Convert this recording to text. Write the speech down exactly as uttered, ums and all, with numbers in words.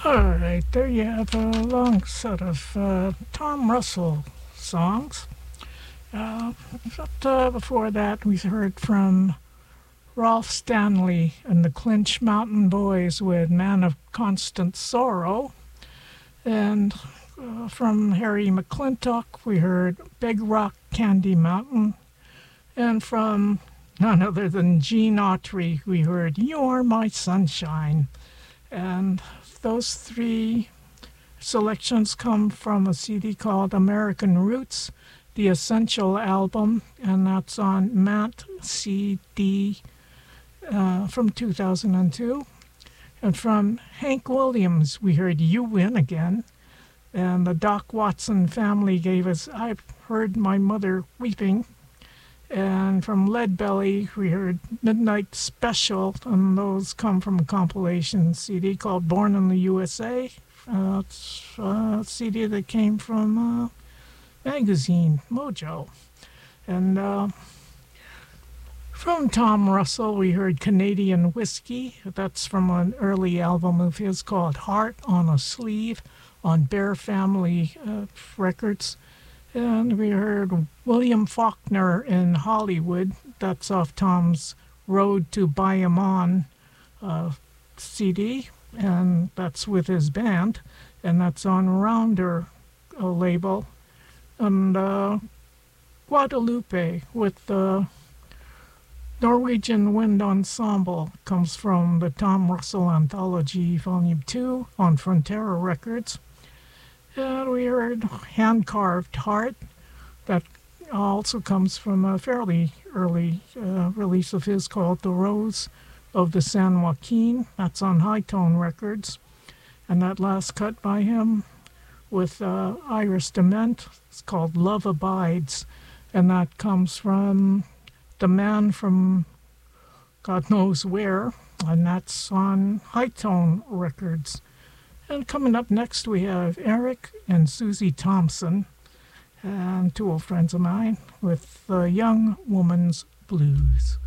All right, there you have a long set of uh, Tom Russell songs. Uh, but uh, before that, we heard from Rolf Stanley and the Clinch Mountain Boys with Man of Constant Sorrow. And uh, from Harry McClintock, we heard Big Rock Candy Mountain. And from none other than Gene Autry, we heard You're My Sunshine. And those three selections come from a C D called American Roots, the Essential album, and that's on Matt C D uh, from two thousand two. And from Hank Williams, we heard You Win Again. And the Doc Watson family gave us I've Heard My Mother Weeping. And from Leadbelly, we heard Midnight Special, and those come from a compilation C D called Born in the U S A. Uh, it's a C D that came from uh, magazine Mojo. And uh, from Tom Russell, we heard Canadian Whiskey. That's from an early album of his called Heart on a Sleeve on Bear Family uh, Records. And we heard William Faulkner in Hollywood. That's off Tom's Road to Bayamon uh, C D, and that's with his band, and that's on Rounder uh, label. And uh, Guadalupe with the Norwegian Wind Ensemble comes from the Tom Russell Anthology Volume two on Frontera Records. And we heard Hand Carved Heart. That also comes from a fairly early uh, release of his called The Rose of the San Joaquin. That's on High Tone Records. And that last cut by him with uh, Iris Dement, it's called Love Abides. And that comes from The Man from God Knows Where. And that's on High Tone Records. And coming up next, we have Eric and Susie Thompson, and two old friends of mine, with the Young Woman's Blues.